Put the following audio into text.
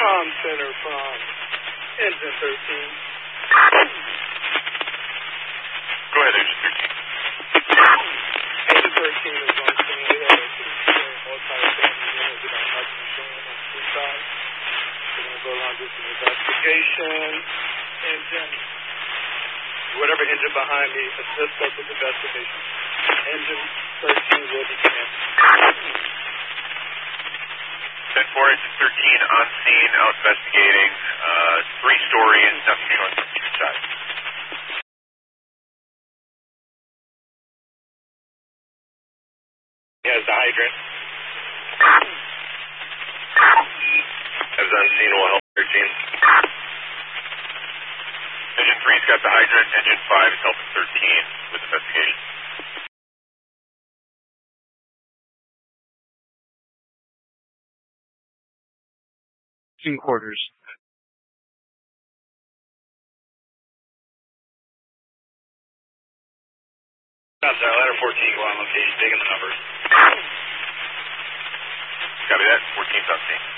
comm center from engine 13. Go ahead, engine 13. Engine 13 is on scene. We have a multi-family unit with our nothing machine on the east side. We're going to go around do some investigation. Engine, whatever engine behind me, assist us with investigation. Engine 13 will be connected. 10-4, engine 13 on scene, out investigating. 3-story and nothing showing from either side. Has the hydrant. As on scene, will help 13. Engine 3's got the hydrant. Engine 5 is helping 13 with investigation. In quarters. Ladder 14, go on location, taking the numbers. Copy that, 14's on scene.